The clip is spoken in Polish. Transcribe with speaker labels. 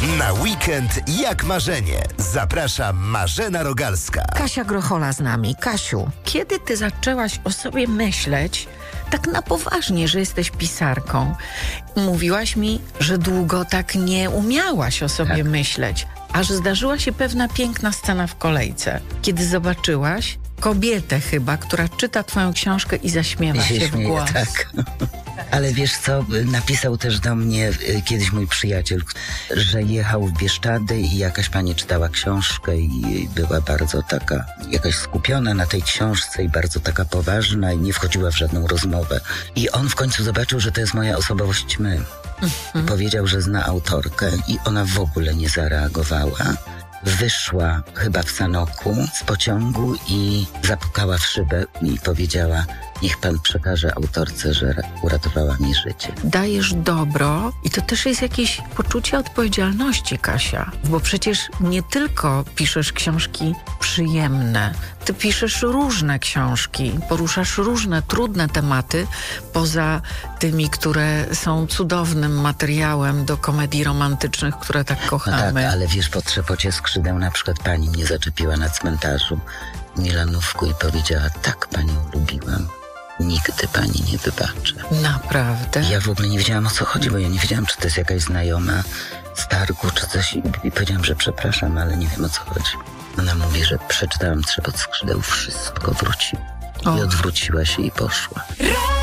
Speaker 1: Na weekend jak marzenie. Zaprasza Marzena Rogalska.
Speaker 2: Kasia Grochola z nami. Kasiu, kiedy ty zaczęłaś o sobie myśleć tak na poważnie, że jesteś pisarką? Mówiłaś mi, że długo tak nie umiałaś o sobie myśleć, aż zdarzyła się pewna piękna scena w kolejce, kiedy zobaczyłaś kobietę chyba, która czyta twoją książkę i zaśmiewa się w głos.
Speaker 3: Tak. Ale wiesz co, napisał też do mnie kiedyś mój przyjaciel, że jechał w Bieszczady i jakaś pani czytała książkę i była bardzo taka jakaś skupiona na tej książce i bardzo taka poważna i nie wchodziła w żadną rozmowę. I on w końcu zobaczył, że to jest moja osobowość tmy. Powiedział, że zna autorkę i ona w ogóle nie zareagowała. Wyszła chyba w Sanoku z pociągu i zapukała w szybę i powiedziała: niech pan przekaże autorce, że uratowała mi życie.
Speaker 2: Dajesz dobro i to też jest jakieś poczucie odpowiedzialności, Kasia. Bo przecież nie tylko piszesz książki przyjemne, ty piszesz różne książki, poruszasz różne trudne tematy, poza tymi, które są cudownym materiałem do komedii romantycznych, które tak kochamy.
Speaker 3: No tak, ale wiesz, po trzepocie skrzydeł na przykład pani mnie zaczepiła na cmentarzu w Milanówku i powiedziała: tak panią lubiłam. Nigdy pani nie wybaczę.
Speaker 2: Naprawdę?
Speaker 3: Ja w ogóle nie wiedziałam, o co chodzi, bo ja nie wiedziałam, czy to jest jakaś znajoma z targu, czy coś. I powiedziałam, że przepraszam, ale nie wiem, o co chodzi. Ona mówi, że przeczytałam trzepot skrzydeł, wszystko wróci. I odwróciła się i poszła.